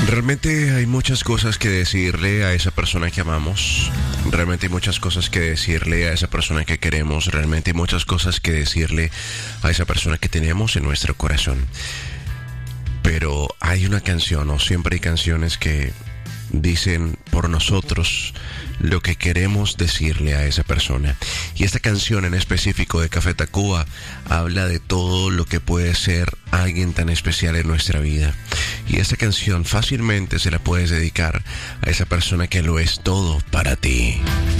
Realmente hay muchas cosas que decirle a esa persona que amamos. Realmente hay muchas cosas que decirle a esa persona que queremos. Realmente hay muchas cosas que decirle a esa persona que tenemos en nuestro corazón. Pero hay una canción, o siempre hay canciones que dicen por nosotros lo que queremos decirle a esa persona. Y esta canción en específico de Café Tacuba habla de todo lo que puede ser alguien tan especial en nuestra vida. Y esta canción fácilmente se la puedes dedicar a esa persona que lo es todo para ti.